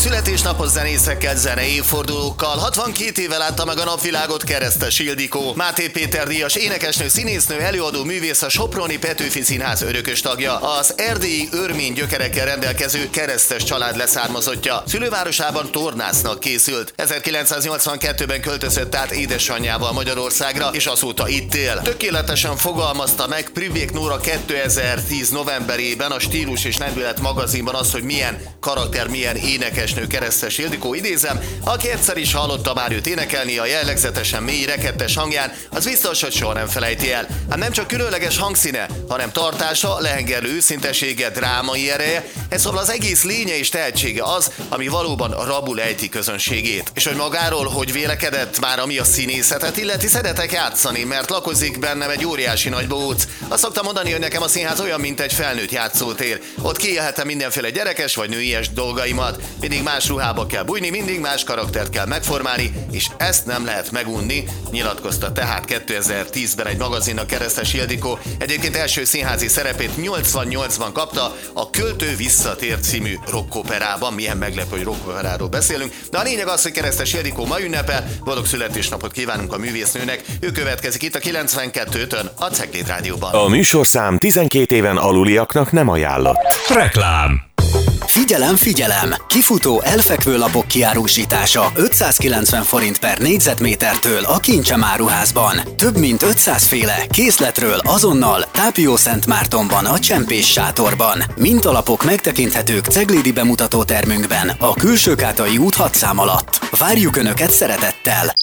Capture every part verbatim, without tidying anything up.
születésnapos zenészekkel, zenei évfordulókkal. hatvankét éve látta meg a napvilágot Keresztes Ildikó. Máté Péter díjas énekesnő, színésznő, előadó, művész, a Soproni Petőfi Színház örökös tagja, az erdélyi örmény gyökerekkel rendelkező keresztes család leszármazottja. Szülővárosában tornásznak készült. ezerkilencszáznyolcvankettőben költözött át édesanyjával Magyarországra, és azóta itt él. Tökéletesen fogalmazta meg Prüvék Nóra kétezer-tíz novemberében a Stílus és Lendület magazinban az, hogy milyen karakter, milyen énekesnő Keresztes Ildikó, idézem, aki egyszer is hallotta már őt énekelni a jellegzetesen mély, rekettes hangján, az biztos, hogy soha nem felejti el. Hát nem csak különleges hangszíne, hanem tartása, lehengerlő őszintesége, drámai ereje, ez szóval az egész lénye és tehetsége az, ami valóban rabul ejti közönségét. És hogy magáról hogy vélekedett már, ami a színészetet illeti, szeretek játszani, mert lakozik bennem egy óriási nagy bohóc. Azt szoktam mondani, hogy nekem a színház olyan, mint egy felnőtt játszótér. Ott kiélhetem mindenféle gyerekes vagy nőies dolgaimat. Mindig más ruhába kell bújni, mindig más karaktert kell megformálni, és ezt nem lehet megunni, nyilatkozta tehát kétezer-tízben egy magazinnak Keresztes Ildikó. Egyébként első színházi szerepét nyolcvannyolcban kapta a Költő visszatér című rockoperában. Milyen meglepő, hogy rockoperáról beszélünk. De a lényeg az, hogy Keresztes Ildikó ma ünnepel. Boldog születésnapot kívánunk a művésznőnek. Ő következik itt a kilencvenkettőtön a Cegléd Rádióban. A műsorszám tizenkét éven aluliaknak nem ajánlott. Reklám. Figyelem, figyelem! Kifutó elfekvő lapok kiárusítása ötszázkilencven forint per négyzetmétertől a Kincsem áruházban. Több mint ötszáz féle készletről azonnal Tápiószentmártonban a Csempés sátorban. Mintalapok megtekinthetők ceglédi bemutatótermünkben a Külsőkátai út hat szám alatt. Várjuk Önöket szeretettel!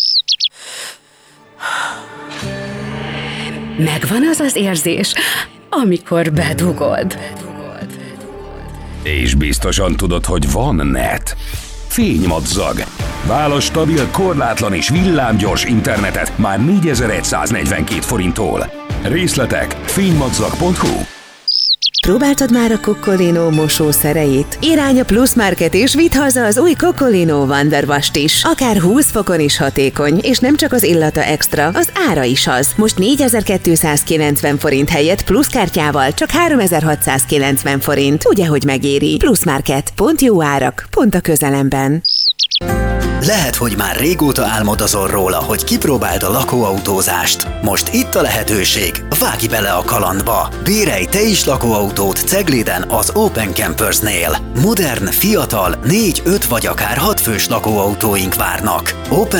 Megvan az az érzés, amikor bedugod. És biztosan tudod, hogy van net. Fénymadzag. Válasz stabil, korlátlan és villámgyors internetet már négyezer-száznegyvenkét forinttól. Részletek fénymadzag pont hu. Próbáltad már a Coccolino mosószereit? Irány a Plus Market és vidd haza az új Coccolino Wonder Wash-t is. Akár húsz fokon is hatékony, és nem csak az illata extra, az ára is az. Most négyezer-kétszázkilencven forint helyett pluszkártyával csak háromezer-hatszázkilencven forint. Ugye, hogy megéri? Plus Market. Pont jó árak, pont a közelemben. Lehet, hogy már régóta álmodozol róla, hogy kipróbáld a lakóautózást. Most itt a lehetőség, vágj bele a kalandba! Bérelj te is lakóautót Cegléden az Open Campersnél. Modern, fiatal, négy, öt vagy akár hat fős lakóautóink várnak. Open